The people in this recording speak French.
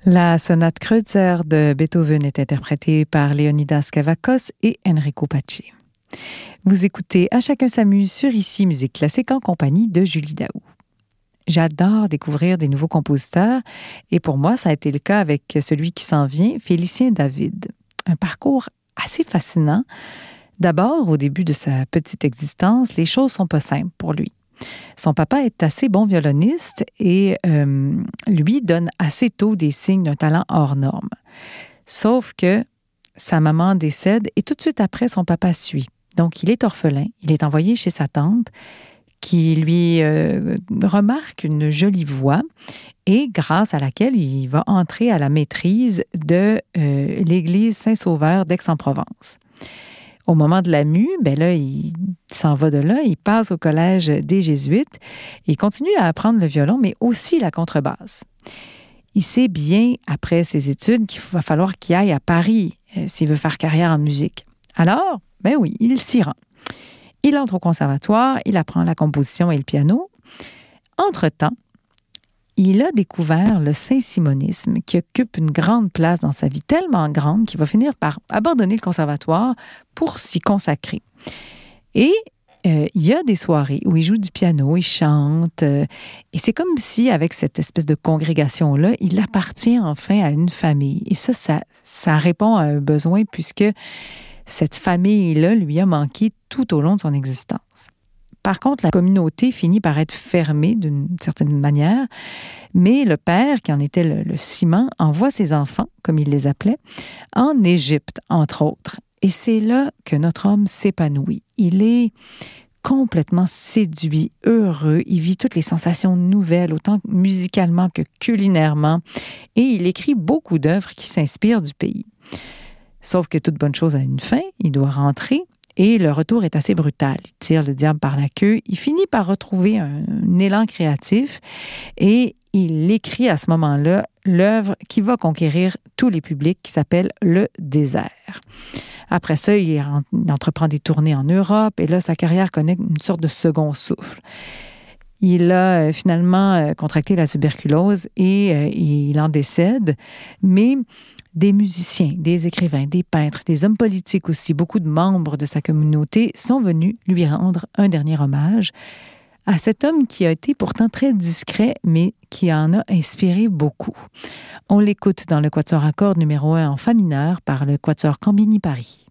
La sonate Kreutzer de Beethoven est interprétée par Leonidas Kavakos et Enrico Pace. Vous écoutez À chacun s'amuse sur ICI Musique classique en compagnie de Julie Daou. J'adore découvrir des nouveaux compositeurs et pour moi, ça a été le cas avec celui qui s'en vient, Félicien David. Un parcours assez fascinant. D'abord, au début de sa petite existence, les choses sont pas simples pour lui. Son papa est assez bon violoniste et lui donne assez tôt des signes d'un talent hors norme. Sauf que sa maman décède et tout de suite après, son papa suit. Donc, il est orphelin. Il est envoyé chez sa tante qui lui remarque une jolie voix et grâce à laquelle il va entrer à la maîtrise de l'église Saint-Sauveur d'Aix-en-Provence. Au moment de la mue, il s'en va de là, il passe au collège des Jésuites, il continue à apprendre le violon, mais aussi la contrebasse. Il sait bien, après ses études, qu'il va falloir qu'il aille à Paris s'il veut faire carrière en musique. Alors, il s'y rend. Il entre au conservatoire, il apprend la composition et le piano. Entre-temps, il a découvert le saint-simonisme qui occupe une grande place dans sa vie, tellement grande qu'il va finir par abandonner le conservatoire pour s'y consacrer. Et il y a des soirées où il joue du piano, il chante, et c'est comme si, avec cette espèce de congrégation-là, il appartient enfin à une famille. Et ça répond à un besoin puisque cette famille-là lui a manqué tout au long de son existence. Par contre, la communauté finit par être fermée d'une certaine manière, mais le père, qui en était le ciment, envoie ses enfants, comme il les appelait, en Égypte, entre autres. Et c'est là que notre homme s'épanouit. Il est complètement séduit, heureux. Il vit toutes les sensations nouvelles, autant musicalement que culinairement. Et il écrit beaucoup d'œuvres qui s'inspirent du pays. Sauf que toute bonne chose a une fin. Il doit rentrer. Et le retour est assez brutal. Il tire le diable par la queue. Il finit par retrouver un élan créatif et il écrit à ce moment-là l'œuvre qui va conquérir tous les publics qui s'appelle Le Désert. Après ça, il entreprend des tournées en Europe et là, sa carrière connaît une sorte de second souffle. Il a finalement contracté la tuberculose et il en décède, mais des musiciens, des écrivains, des peintres, des hommes politiques aussi, beaucoup de membres de sa communauté sont venus lui rendre un dernier hommage à cet homme qui a été pourtant très discret, mais qui en a inspiré beaucoup. On l'écoute dans le quatuor à cordes numéro 1 en fa mineur par le quatuor Cambini Paris.